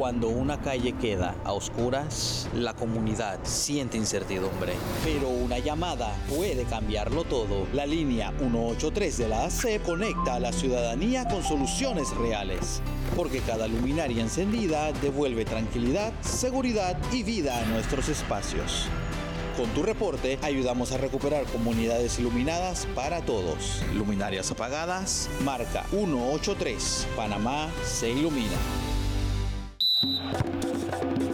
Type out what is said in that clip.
Cuando una calle queda a oscuras, la comunidad siente incertidumbre. Pero una llamada puede cambiarlo todo. La línea 183 de la ACEP conecta a la ciudadanía con soluciones reales. Porque cada luminaria encendida devuelve tranquilidad, seguridad y vida a nuestros espacios. Con tu reporte, ayudamos a recuperar comunidades iluminadas para todos. Luminarias apagadas, marca 183. Panamá se ilumina.